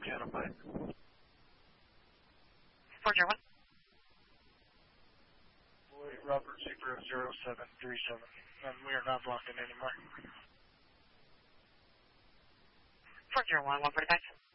channel 5. 401. Boy, Robert 0737, and we are not blocking anymore. 401, 145.